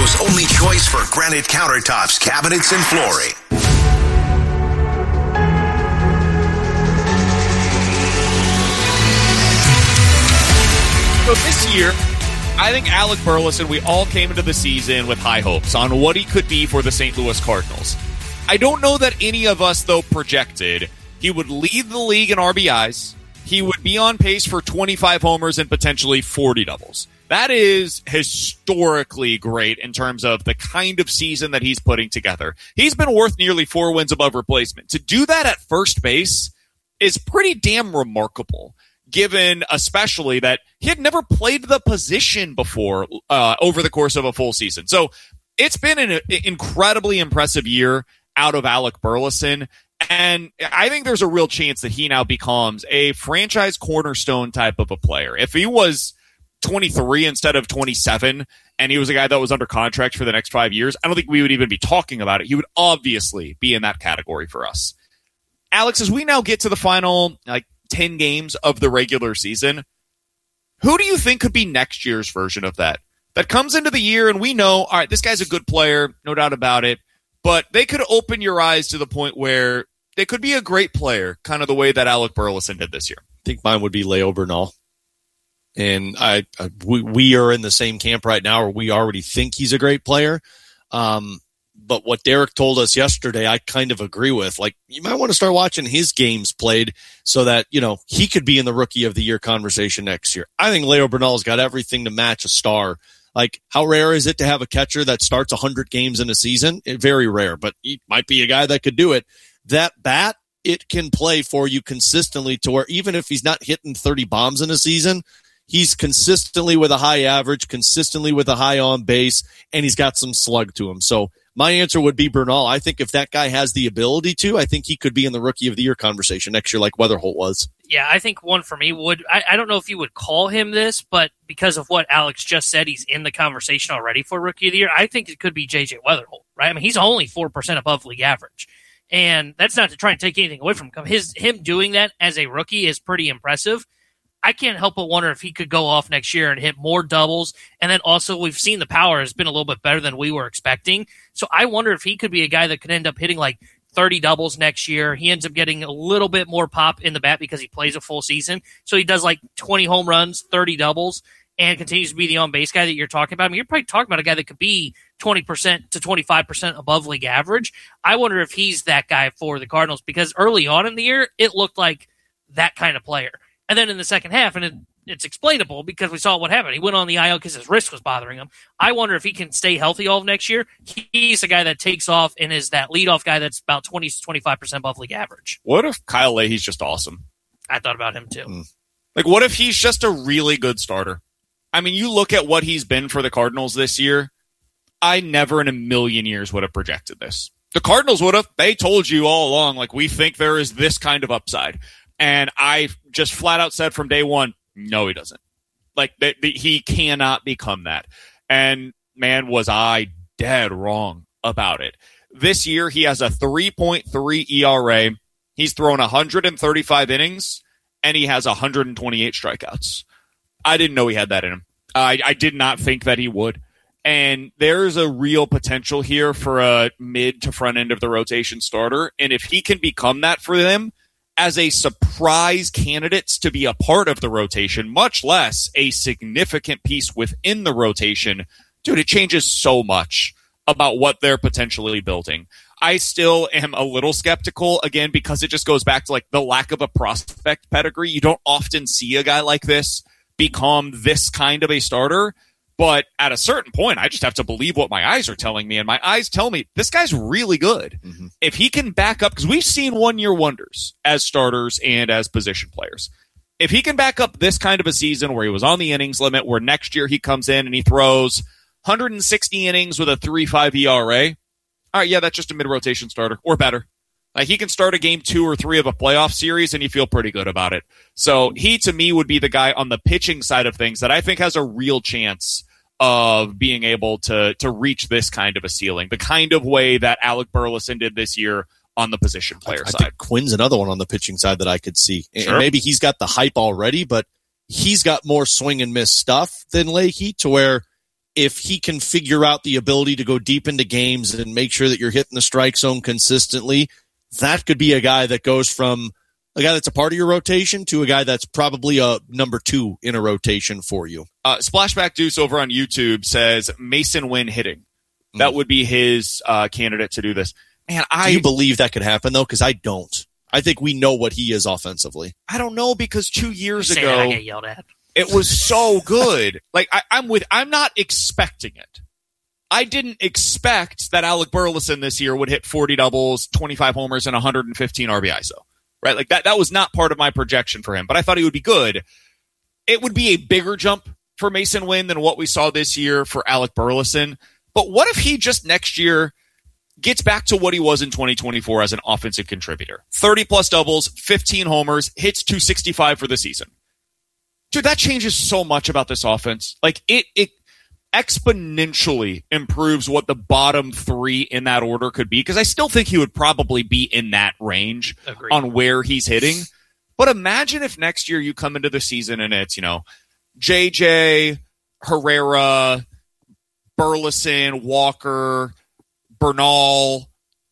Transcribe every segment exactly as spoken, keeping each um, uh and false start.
Chicago's only choice for granite countertops, cabinets, and flooring. So this year, I think Alec Burleson, we all came into the season with high hopes on what he could be for the Saint Louis Cardinals. I don't know that any of us, though, projected he would lead the league in R B Is. He would be on pace for twenty-five homers and potentially forty doubles. That is historically great in terms of the kind of season that he's putting together. He's been worth nearly four wins above replacement. To do that at first base is pretty damn remarkable, given especially that he had never played the position before uh, over the course of a full season. So it's been an incredibly impressive year out of Alec Burleson. And I think there's a real chance that he now becomes a franchise cornerstone type of a player. If he was twenty-three instead of twenty-seven, and he was a guy that was under contract for the next five years, I don't think we would even be talking about it. He would obviously be in that category for us. Alex, as we now get to the final like ten games of the regular season, who do you think could be next year's version of that? That comes into the year and we know, all right, this guy's a good player, no doubt about it, but they could open your eyes to the point where they could be a great player, kind of the way that Alec Burleson did this year. I think mine would be Leo Bernal. And I, I we, we are in the same camp right now, or we already think he's a great player. Um, but what Derek told us yesterday, I kind of agree with. Like, you might want to start watching his games played so that, you know, he could be in the Rookie of the Year conversation next year. I think Leo Bernal's got everything to match a star. Like, how rare is it to have a catcher that starts one hundred games in a season? It, very rare, but he might be a guy that could do it. That bat, it can play for you consistently to where even if he's not hitting thirty bombs in a season, he's consistently with a high average, consistently with a high on base, and he's got some slug to him. So my answer would be Bernal. I think if that guy has the ability to, I think he could be in the Rookie of the Year conversation next year like Weatherholt was. Yeah, I think one for me would, I, I don't know if you would call him this, but because of what Alex just said, he's in the conversation already for Rookie of the Year. I think it could be J J Weatherholt, right? I mean, he's only four percent above league average. And that's not to try and take anything away from him. His, him doing that as a rookie is pretty impressive. I can't help but wonder if he could go off next year and hit more doubles. And then also we've seen the power has been a little bit better than we were expecting. So I wonder if he could be a guy that could end up hitting like thirty doubles next year. He ends up getting a little bit more pop in the bat because he plays a full season. So he does like twenty home runs, thirty doubles, and continues to be the on-base guy that you're talking about. I mean, you're probably talking about a guy that could be twenty percent to twenty-five percent above league average. I wonder if he's that guy for the Cardinals because early on in the year, it looked like that kind of player. And then in the second half, and it, it's explainable because we saw what happened. He went on the I L because his wrist was bothering him. I wonder if he can stay healthy all of next year. He's a guy that takes off and is that leadoff guy that's about twenty to twenty-five percent above league average. What if Kyle Leahy's just awesome? I thought about him too. Mm. Like, what if he's just a really good starter? I mean, you look at what he's been for the Cardinals this year. I never in a million years would have projected this. The Cardinals would have. They told you all along, like, we think there is this kind of upside. And I just flat out said from day one, no, he doesn't. Like, th- th- he cannot become that. And, man, was I dead wrong about it. This year, he has a three point three E R A. He's thrown one hundred thirty-five innings, and he has one hundred twenty-eight strikeouts. I didn't know he had that in him. I, I did not think that he would. And there's a real potential here for a mid to front end of the rotation starter. And if he can become that for them, as a surprise candidates to be a part of the rotation, much less a significant piece within the rotation, dude, it changes so much about what they're potentially building. I still am a little skeptical, again, because it just goes back to like the lack of a prospect pedigree. You don't often see a guy like this become this kind of a starter. But at a certain point, I just have to believe what my eyes are telling me. And my eyes tell me this guy's really good. Mm-hmm. If he can back up, because we've seen one-year wonders as starters and as position players. If he can back up this kind of a season where he was on the innings limit, where next year he comes in and he throws one hundred sixty innings with a three point five E R A, all right, yeah, that's just a mid-rotation starter or better. Like, he can start a game two or three of a playoff series, and you feel pretty good about it. So he, to me, would be the guy on the pitching side of things that I think has a real chance of being able to to reach this kind of a ceiling, the kind of way that Alec Burleson did this year on the position player I, I side. Think Quinn's another one on the pitching side that I could see. Sure. And maybe he's got the hype already, but he's got more swing and miss stuff than Leahy, to where if he can figure out the ability to go deep into games and make sure that you're hitting the strike zone consistently, that could be a guy that goes from a guy that's a part of your rotation to a guy that's probably a number two in a rotation for you. Uh, Splashback Deuce over on YouTube says Mason Wynn hitting. That mm. would be his uh, candidate to do this. Man, I do you believe that could happen though? Because I don't. I think we know what he is offensively. I don't know because two years Say ago that, I get yelled at. It was so good. Like I, I'm with. I'm not expecting it. I didn't expect that Alec Burleson this year would hit forty doubles, twenty-five homers, and one hundred fifteen R B Is. Though, right? Like that. That was not part of my projection for him. But I thought he would be good. It would be a bigger jump for Mason Wynn than what we saw this year for Alec Burleson. But what if he just next year gets back to what he was in twenty twenty-four as an offensive contributor? thirty plus doubles, fifteen homers, hits two sixty-five for the season. Dude, that changes so much about this offense. Like, it it exponentially improves what the bottom three in that order could be, because I still think he would probably be in that range Agreed. On where he's hitting. But imagine if next year you come into the season and it's, you know, J J, Herrera, Burleson, Walker, Bernal,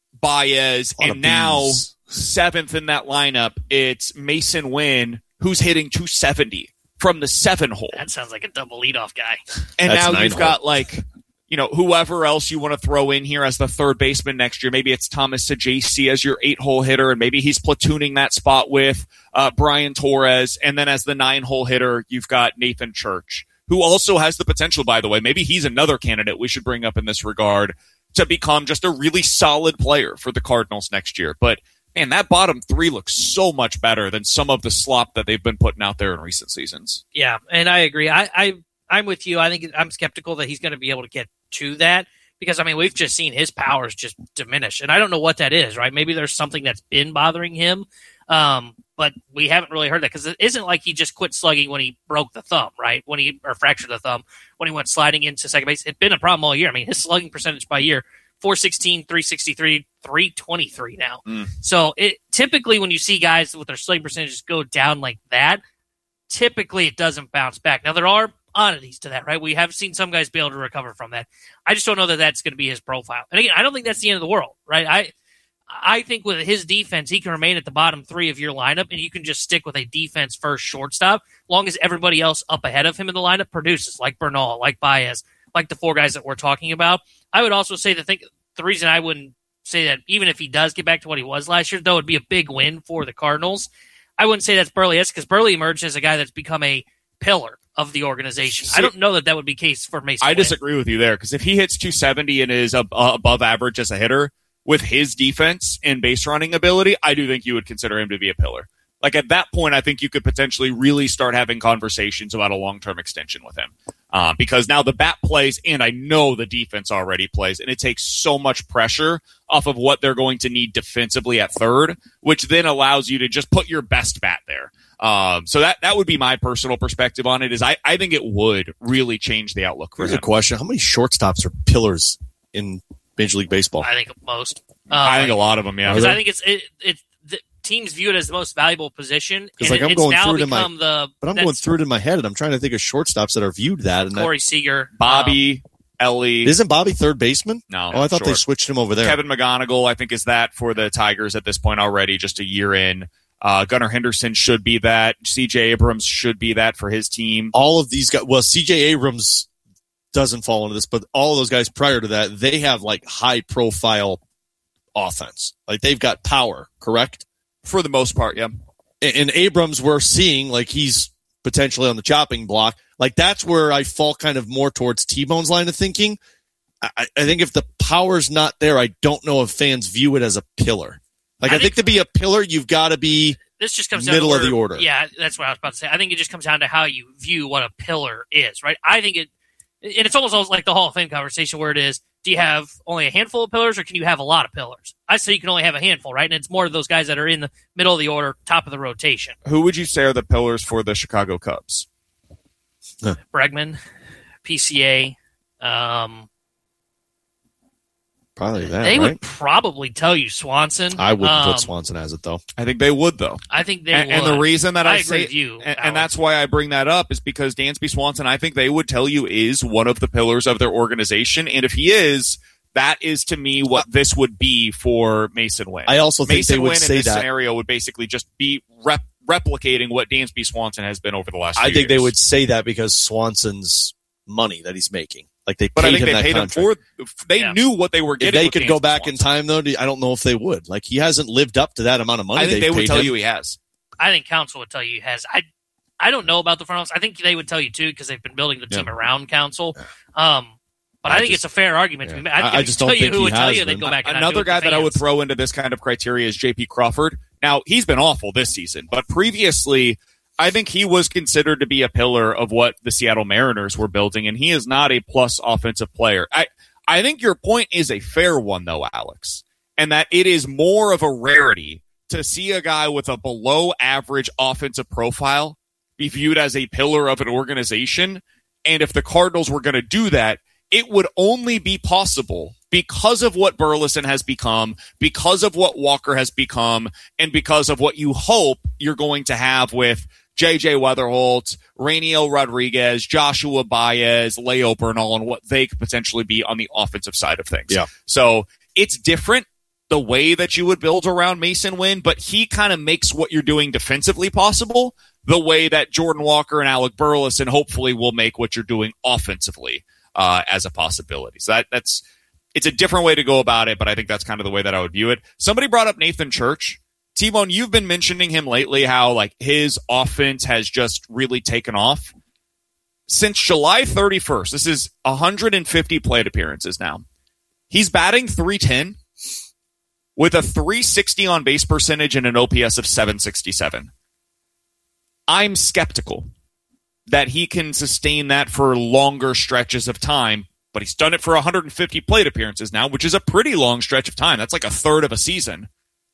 Baez, and now seventh in that lineup, it's Mason Wynn, who's hitting two seventy from the seven hole. That sounds like a double leadoff guy. And That's now you've hole. got, like, you know, whoever else you want to throw in here as the third baseman next year. Maybe it's Thomas Saggese as your eight-hole hitter, and maybe he's platooning that spot with uh, Brian Torres. And then as the nine-hole hitter, you've got Nathan Church, who also has the potential, by the way. Maybe he's another candidate we should bring up in this regard to become just a really solid player for the Cardinals next year. But, man, that bottom three looks so much better than some of the slop that they've been putting out there in recent seasons. Yeah, and I agree. I, I, I'm with you. I think I'm skeptical that he's going to be able to get to that because, I mean, we've just seen his powers just diminish. And I don't know what that is, right? Maybe there's something that's been bothering him, um, but we haven't really heard that because it isn't like he just quit slugging when he broke the thumb, right? When he or fractured the thumb, when he went sliding into second base. It's been a problem all year. I mean, his slugging percentage by year, four sixteen, three sixty-three, three twenty-three now. Mm. So it typically when you see guys with their slugging percentages go down like that, typically it doesn't bounce back. Now, there are oddities to that, right? We have seen some guys be able to recover from that. I just don't know that that's going to be his profile. And again, I don't think that's the end of the world, right? I I think with his defense, he can remain at the bottom three of your lineup, and you can just stick with a defense-first shortstop, long as everybody else up ahead of him in the lineup produces, like Bernal, like Baez, like the four guys that we're talking about. I would also say the thing, the reason I wouldn't say that even if he does get back to what he was last year, though, it'd be a big win for the Cardinals. I wouldn't say that's Burley, because Burley emerged as a guy that's become a pillar of the organization. See, I don't know that that would be the case for Mason I Wynn. disagree with you there, because if he hits two seventy and is ab- above average as a hitter with his defense and base running ability, I do think you would consider him to be a pillar. Like, at that point, I think you could potentially really start having conversations about a long-term extension with him. Uh, because now the bat plays, and I know the defense already plays, and it takes so much pressure off of what they're going to need defensively at third, which then allows you to just put your best bat there. Um, so that, that would be my personal perspective on it, is I, I think it would really change the outlook for Here's him. a question. How many shortstops are pillars in Major League Baseball? I think most. Um, I think a lot of them, yeah. Because I think it's it, it the teams view it as the most valuable position. And like, it, I'm it's going now through it in my- become the. But I'm going through it in my head, and I'm trying to think of shortstops that are viewed that. And Corey Seager, Bobby, Ellie. that, isn't Bobby third baseman? No. Oh, I thought they short. switched him over there. Kevin McGonigal, I think, is that for the Tigers at this point already, just a year in. Uh, Gunnar Henderson should be that. C J Abrams should be that for his team. All of these guys, well, C J Abrams doesn't fall into this, but all those guys prior to that, they have like high profile offense. Like, they've got power, correct? For the most part, yeah. And, and Abrams, we're seeing like he's potentially on the chopping block. Like, that's where I fall kind of more towards T-Bone's line of thinking. I, I think if the power's not there, I don't know if fans view it as a pillar. Like, I, I think, think to be a pillar, you've got to be this just comes middle down to of where, the order. Yeah, that's what I was about to say. I think it just comes down to how you view what a pillar is, right? I think it, and it's almost like the Hall of Fame conversation where it is, do you have only a handful of pillars or can you have a lot of pillars? I say you can only have a handful, right? And it's more of those guys that are in the middle of the order, top of the rotation. Who would you say are the pillars for the Chicago Cubs? Huh. Bregman, P C A, um, Probably that, They right? would probably tell you Swanson. I wouldn't um, put Swanson as it, though. I think they would, though. I think they and, would. and the reason that I, I agree say, with you, and, and that's why I bring that up is because Dansby Swanson, I think they would tell you, is one of the pillars of their organization. And if he is, that is to me what this would be for Mason Wynn. I also think Mason they would Wynn say in this that. scenario would basically just be rep, replicating what Dansby Swanson has been over the last few I think years. they would say that because Swanson's money that he's making. Like they But I paid think him they that paid contract. him for. They Yeah. knew what they were If getting. they with could go Dansby back in Swanson. time, though, I don't know if they would. Like he hasn't lived up to that amount of money. I think they've they would paid tell him. you he has. I think Council would tell you he has. I I don't know about the front office. I think they would tell you too because they've been building the team Yeah. around Council. Um, but I, I think just- it's a fair argument yeah. to be made. I, I- think I if just you don't tell you think who he would tell has you, they'd been. go back and not do Another it guy with the that I would fans. throw into this kind of criteria is J P Crawford. Now, he's been awful this season, but previously, I think he was considered to be a pillar of what the Seattle Mariners were building, and he is not a plus offensive player. I, I think your point is a fair one, though, Alex, and that it is more of a rarity to see a guy with a below average offensive profile be viewed as a pillar of an organization. And if the Cardinals were going to do that, it would only be possible because of what Burleson has become, because of what Walker has become, and because of what you hope you're going to have with J J Weatherholt, Rainiel Rodriguez, Joshua Baez, Leo Bernal, and what they could potentially be on the offensive side of things. Yeah. So it's different the way that you would build around Mason Wynn, but he kind of makes what you're doing defensively possible the way that Jordan Walker and Alec Burleson hopefully will make what you're doing offensively uh, as a possibility. So that, that's it's a different way to go about it, but I think that's kind of the way that I would view it. Somebody brought up Nathan Church. T-Bone, you've been mentioning him lately, how like his offense has just really taken off. Since July thirty-first, this is one hundred fifty plate appearances now. He's batting three ten with a three sixty on base percentage and an O P S of seven sixty-seven. I'm skeptical that he can sustain that for longer stretches of time, but he's done it for one hundred fifty plate appearances now, which is a pretty long stretch of time. That's like a third of a season.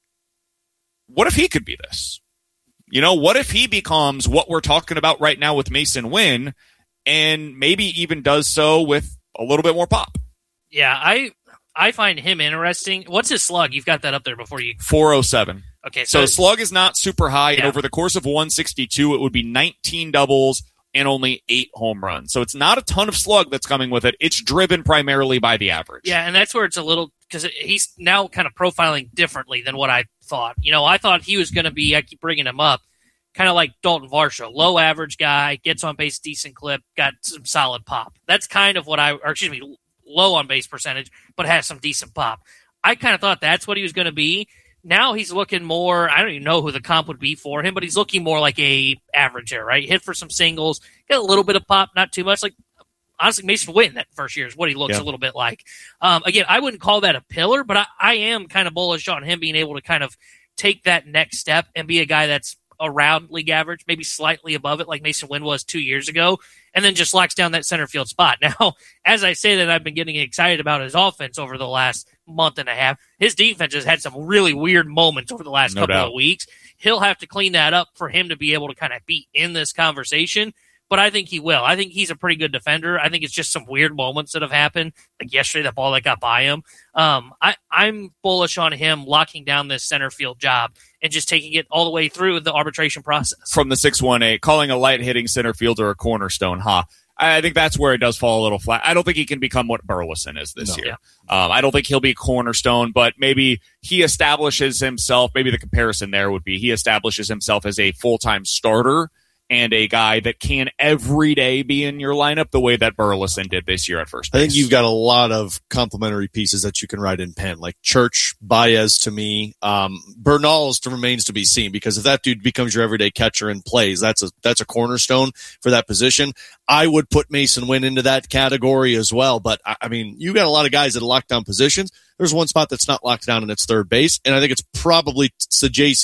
What if he could be this? You know, what if he becomes what we're talking about right now with Mason Wynn and maybe even does so with a little bit more pop? Yeah, I I find him interesting. What's his slug? You've got that up there before you. four oh seven. Okay, So so, slug is not super high, and Yeah. over the course of one sixty-two, it would be nineteen doubles and only eight home runs. So it's not a ton of slug that's coming with it. It's driven primarily by the average. yeah, and that's where it's a little because he's now kind of profiling differently than what I thought. You know, I thought he was going to be. I keep bringing him up, kind of like Dalton Varsho, low average guy, gets on base, decent clip, got some solid pop. That's kind of what I, or excuse me, low on base percentage, but has some decent pop. I kind of thought that's what he was going to be. Now he's looking more, I don't even know who the comp would be for him, but he's looking more like a average here, right? Hit for some singles, got a little bit of pop, not too much. Like, honestly, Mason Wynn that first year is what he looks Yeah. a little bit like. Um, again, I wouldn't call that a pillar, but I, I am kind of bullish on him being able to kind of take that next step and be a guy that's around league average, maybe slightly above it like Mason Wynn was two years ago, and then just locks down that center field spot. Now, as I say that, I've been getting excited about his offense over the last month and a half. His defense has had some really weird moments over the last No couple doubt. of weeks. He'll have to clean that up for him to be able to kind of be in this conversation, but I think he will. I think he's a pretty good defender. I think it's just some weird moments that have happened, like yesterday, that ball that got by him. Um, I, I'm bullish on him locking down this center field job and just taking it all the way through the arbitration process. From the six one eight, calling a light-hitting center fielder a cornerstone, huh? I think that's where it does fall a little flat. I don't think he can become what Burleson is this No. year. Um, I don't think he'll be a cornerstone, but maybe he establishes himself. Maybe the comparison there would be he establishes himself as a full-time starter and a guy that can every day be in your lineup the way that Burleson did this year at first base. I think you've got a lot of complementary pieces that you can write in pen, like Church, Baez to me. Um, Bernal remains to be seen because if that dude becomes your everyday catcher and plays, that's a that's a cornerstone for that position. I would put Mason Wynn into that category as well. But, I, I mean, you got a lot of guys that are locked down positions. There's one spot that's not locked down, and it's third base. And I think it's probably J C